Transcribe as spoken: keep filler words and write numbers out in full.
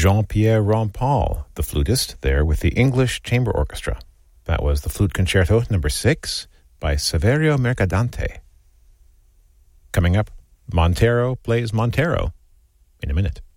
Jean-Pierre Rampal, the flutist, there with the English Chamber Orchestra. That was the Flute Concerto number six by Saverio Mercadante. Coming up, Montero plays Montero in a minute.